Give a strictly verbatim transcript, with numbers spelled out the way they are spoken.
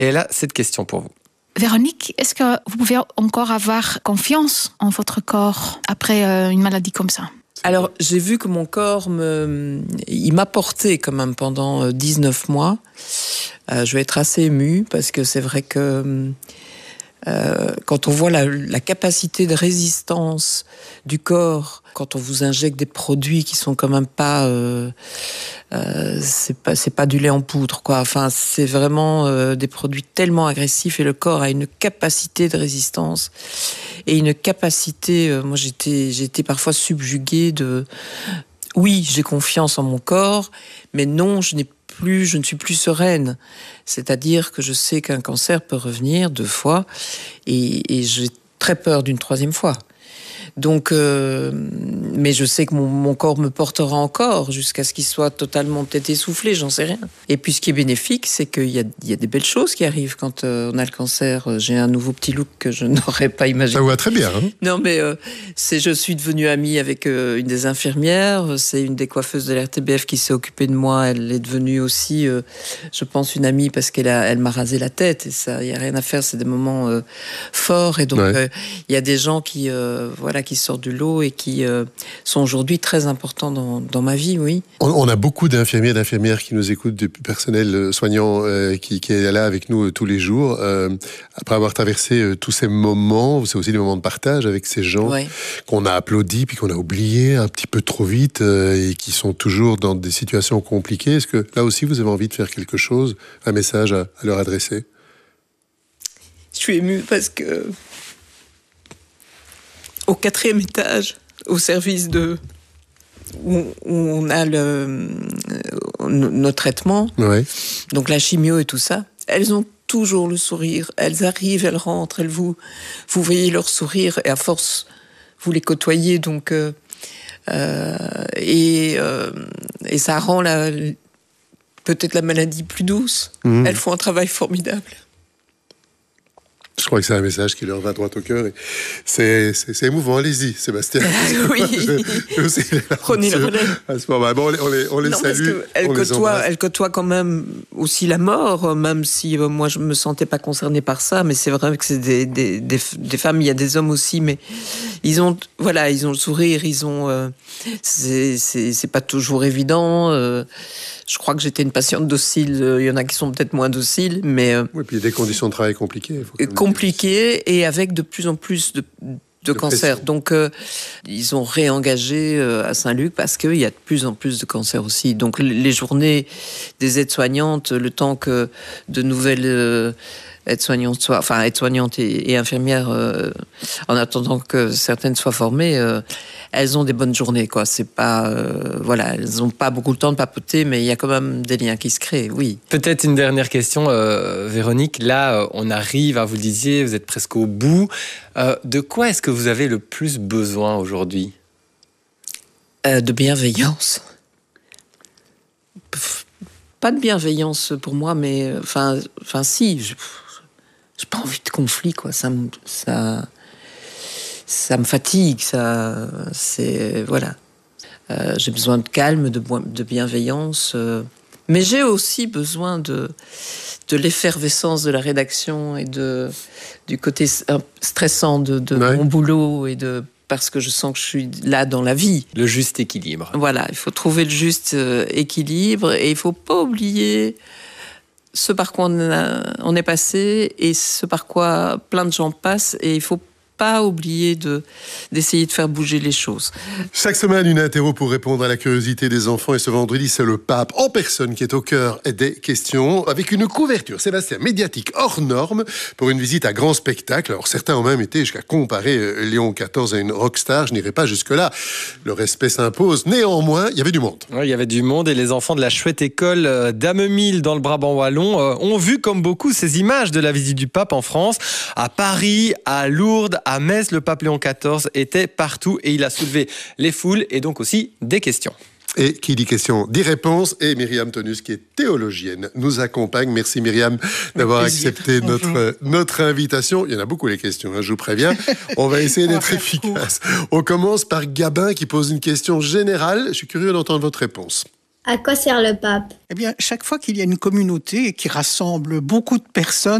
Et elle a cette question pour vous. Véronique, est-ce que vous pouvez encore avoir confiance en votre corps après euh, une maladie comme ça ? Alors, j'ai vu que mon corps me, il m'a porté quand même pendant dix-neuf mois. Euh, je vais être assez émue parce que c'est vrai que euh, quand on voit la, la capacité de résistance du corps, quand on vous injecte des produits qui sont quand même pas, euh, euh, c'est pas, c'est pas du lait en poudre, quoi. Enfin, c'est vraiment euh, des produits tellement agressifs et le corps a une capacité de résistance. Et une capacité, euh, moi j'étais, j'étais parfois subjuguée de... Oui, j'ai confiance en mon corps, mais non, je n'ai plus, je ne suis plus sereine. C'est-à-dire que je sais qu'un cancer peut revenir deux fois, et, et j'ai très peur d'une troisième fois. Donc, euh, mais je sais que mon, mon corps me portera encore jusqu'à ce qu'il soit totalement peut-être essoufflé, j'en sais rien. Et puis ce qui est bénéfique, c'est qu'il y a, il y a des belles choses qui arrivent quand euh, on a le cancer. J'ai un nouveau petit look que je n'aurais pas imaginé. Ça va très bien. Hein, non, mais euh, c'est, je suis devenue amie avec euh, une des infirmières. C'est une des coiffeuses de l'R T B F qui s'est occupée de moi. Elle est devenue aussi, euh, je pense, une amie parce qu'elle a, elle m'a rasé la tête. Et ça, il n'y a rien à faire. C'est des moments euh, forts. Et donc, il ouais. euh, y a des gens qui, euh, voilà, qui sortent du lot et qui euh, sont aujourd'hui très importants dans, dans ma vie, oui. On, on a beaucoup d'infirmiers et d'infirmières qui nous écoutent, du personnel soignant euh, qui, qui est là avec nous euh, tous les jours. Euh, après avoir traversé euh, tous ces moments, c'est aussi des moments de partage avec ces gens ouais. qu'on a applaudis puis qu'on a oubliés un petit peu trop vite euh, et qui sont toujours dans des situations compliquées. Est-ce que là aussi vous avez envie de faire quelque chose, un message à, à leur adresser ? Je suis émue parce que au quatrième étage, au service de où, où on a le nos traitements, ouais. donc la chimio et tout ça, elles ont toujours le sourire. Elles arrivent, elles rentrent, elles vous vous voyez leur sourire et à force vous les côtoyez donc euh, euh, et euh, et ça rend la peut-être la maladie plus douce. Mmh. Elles font un travail formidable. Je crois que c'est un message qui leur va droit au cœur. Et c'est, c'est, c'est émouvant. Allez-y, Sébastien. Oui. je, je Prenez le relais. À ce moment, bon, on les, on les, on les non, salue. Elle côtoie, elle côtoie quand même aussi la mort, même si euh, moi je me sentais pas concernée par ça. Mais c'est vrai que c'est des, des, des, des femmes. Il y a des hommes aussi, mais ils ont, voilà, ils ont le sourire. Ils ont, euh, c'est, c'est, c'est pas toujours évident. Euh, Je crois que j'étais une patiente docile. Il y en a qui sont peut-être moins dociles, mais... Oui, puis il y a des conditions de travail compliquées. Compliquées et avec de plus en plus de, de, de cancers. Pression. Donc, euh, ils ont réengagé euh, à Saint-Luc parce qu'il y a de plus en plus de cancers aussi. Donc, les journées des aides-soignantes, le temps que de nouvelles... Euh, aides-soignantes soient, enfin aides-soignantes et, et infirmières, euh, en attendant que certaines soient formées, euh, elles ont des bonnes journées, quoi. C'est pas, euh, voilà, elles n'ont pas beaucoup de temps de papoter, mais il y a quand même des liens qui se créent, oui. Peut-être une dernière question, euh, Véronique. Là, euh, on arrive, hein, vous le disiez, vous êtes presque au bout. Euh, de quoi est-ce que vous avez le plus besoin aujourd'hui ? euh, De bienveillance. Pff, pas de bienveillance pour moi, mais enfin, enfin si. Je, J'ai pas envie de conflit, quoi. Ça me, ça, ça me fatigue. Ça, c'est voilà. Euh, j'ai besoin de calme, de, de bienveillance, euh, mais j'ai aussi besoin de de l'effervescence de la rédaction et de du côté stressant de, de ouais. mon boulot et de parce que je sens que je suis là dans la vie. Le juste équilibre. Voilà, il faut trouver le juste euh, équilibre et il faut pas oublier ce par quoi on, a, on est passé et ce par quoi plein de gens passent et il faut pas oublier de, d'essayer de faire bouger les choses. Chaque semaine, une interro pour répondre à la curiosité des enfants et ce vendredi, c'est le pape en personne qui est au cœur des questions avec une couverture, Sébastien, médiatique hors norme pour une visite à grand spectacle. Alors certains ont même été jusqu'à comparer Léon quatorze à une rockstar, je n'irai pas jusque-là. Le respect s'impose. Néanmoins, il y avait du monde. Oui, il y avait du monde et les enfants de la chouette école d'Amemille dans le Brabant wallon ont vu comme beaucoup ces images de la visite du pape en France. À Paris, à Lourdes, à Metz, le pape Léon quatorze était partout et il a soulevé les foules et donc aussi des questions. Et qui dit question, dit réponse. Et Myriam Tonus, qui est théologienne, nous accompagne. Merci Myriam d'avoir accepté notre, notre invitation. Il y en a beaucoup les questions, hein, je vous préviens. On va essayer d'être efficace. On commence par Gabin qui pose une question générale. Je suis curieux d'entendre votre réponse. À quoi sert le pape ? Eh bien, chaque fois qu'il y a une communauté qui rassemble beaucoup de personnes,